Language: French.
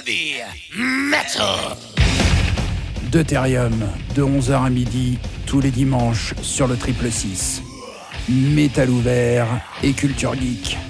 heavy metal. Deutérium, de 11h à midi, tous les dimanches sur le 666. Métal ouvert et culture geek.